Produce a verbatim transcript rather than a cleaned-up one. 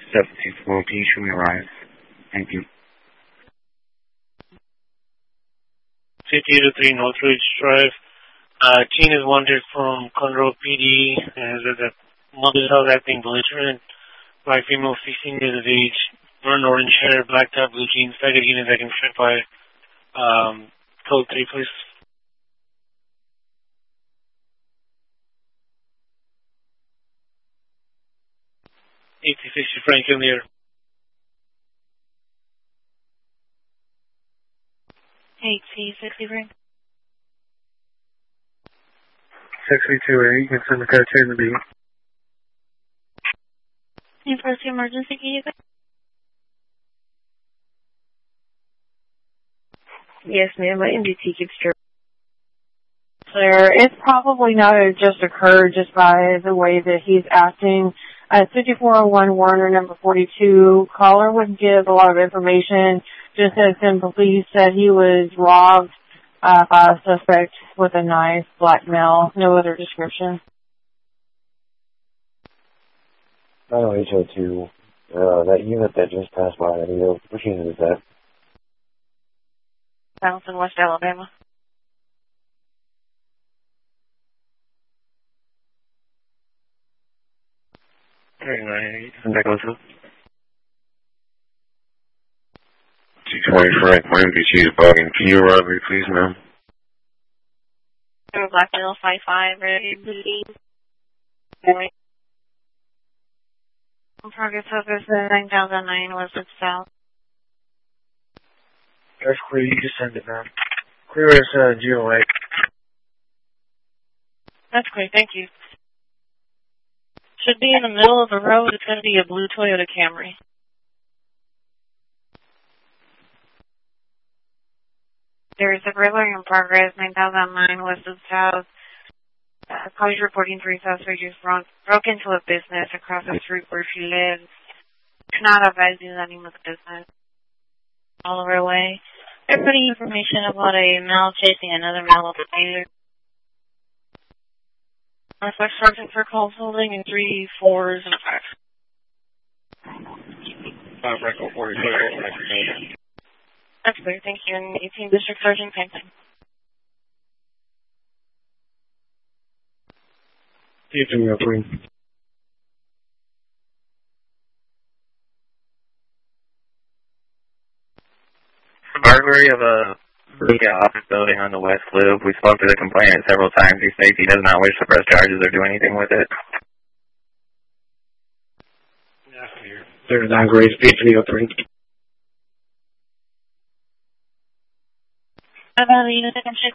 seven two four, can you show me a ride? Thank you. City eight oh three Northridge Drive. Uh, teen is wanted from Conroe P D and is at mother's house acting belligerent. Black female, sixteen years of age, burned orange hair, black top, blue jeans, faggot unit that can fit by um, code three, please. eighty sixty Frank in the air. eighty sixty Frank. six three two eight, you can send the car to the B. And first emergency, can you go? Yes, ma'am. My M D T keeps true. There, it's probably not a just occurred just by the way that he's acting. Uh, fifty-four oh one Warner, number forty-two. Caller would give a lot of information. Just as in police said he was robbed uh, by a suspect with a knife, black male. No other description. nine oh H O two, uh, that unit that just passed by, you know, which unit is that? Donaldson, West Alabama. Very nice. And that goes up. two twenty Frank, my M D T is bugging. Can you arrive me, please, ma'am? Black male, five five, ready, bleeding. Anyway. Progress office nine thousand nine West of South. That's clear, you just send it, man. Clear as uh, G O A. That's clear, thank you. Should be in the middle of the road. It's going to be a blue Toyota Camry. There is a burglary in progress, nine thousand nine West of South. Uh, College reporting three suspects broke, broke into a business across the street where she lives. Not advising the name of the business. All over the way. They're putting information about a male chasing another male up the later. Suspect sergeant for calls holding in three, fours, and a five. Five record forty. That's clear, thank you. And eighteen District Sergeant, same thing. You can go, please. Burglary of a Vega office building on the West Loop. We spoke to the complainant several times. He states he does not wish to press charges or do anything with it. There's nine grade speed three oh three. About a unit, I can check